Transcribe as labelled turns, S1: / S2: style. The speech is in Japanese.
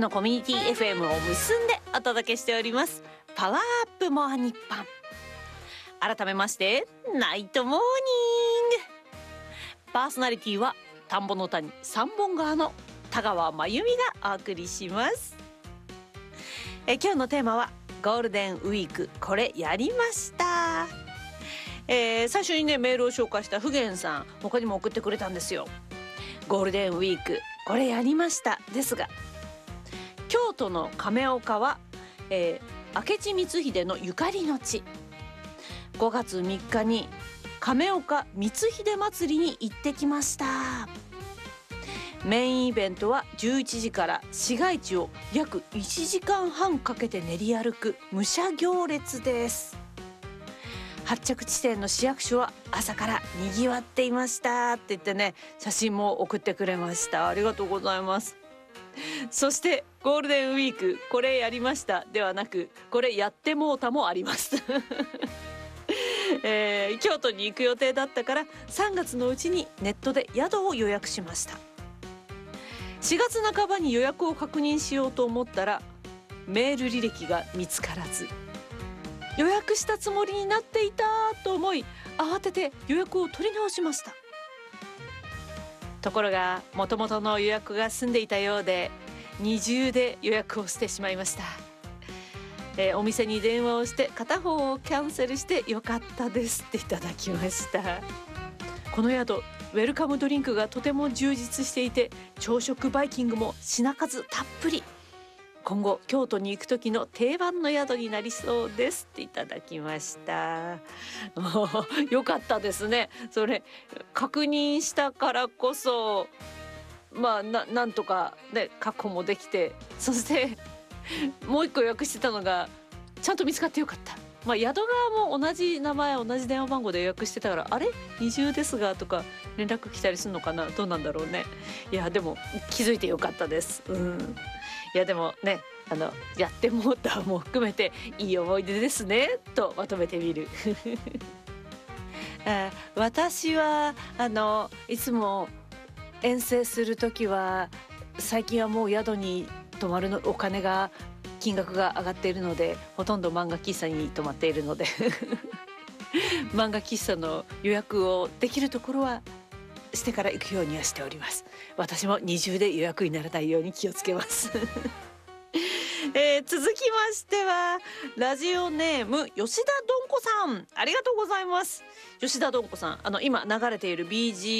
S1: のコミュニティ FM を結んでお届けしておりますパワーアップモアニッポン。改めましてナイトモーニング。パーソナリティは田んぼの谷三本川の田川真由美がお送りします。今日のテーマはゴールデンウィークこれやりました。最初にねメールを紹介したふげんさん、他にも送ってくれたんですよ。ゴールデンウィークこれやりましたですが、京都の亀岡は、明智光秀のゆかりの地。5月3日に亀岡光秀祭りに行ってきました。メインイベントは11時から市街地を約1時間半かけて練り歩く武者行列です。発着地点の市役所は朝からにぎわっていましたって言ってね、写真も送ってくれました。ありがとうございます。そしてゴールデンウィークこれやりましたではなく、これやってもうたもあります京都に行く予定だったから3月のうちにネットで宿を予約しました。4月半ばに予約を確認しようと思ったらメール履歴が見つからず、予約したつもりになっていたと思い慌てて予約を取り直しました。ところが元々の予約が済んでいたようで二重で予約をしてしまいました。お店に電話をして片方をキャンセルしてよかったですっていただきました。この宿ウェルカムドリンクがとても充実していて、朝食バイキングも品数たっぷり。今後京都に行く時の定番の宿になりそうですっていただきました。よかったですね。それ確認したからこそなんとかね確保もできて、そしてもう一個予約してたのがちゃんと見つかってよかった。宿側も同じ名前同じ電話番号で予約してたから、あれ二重ですがとか連絡来たりするのかな、どうなんだろうね。いやでも気づいてよかったです。いやでもね、やってもうたも含めていい思い出ですねとまとめてみる私はいつも遠征する時は、最近はもう宿に泊まるのお金が金額が上がっているので、ほとんど漫画喫茶に泊まっているので漫画喫茶の予約をできるところはしてから行くようにはしております。私も二重で予約にならないように気をつけます続きましてはラジオネーム吉田どんこさん、ありがとうございます。吉田どんこさん、今流れている BGM